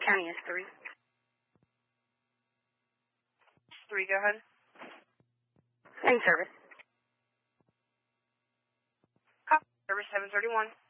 County is 3. 3, go ahead. Same service. Copy. Service 731.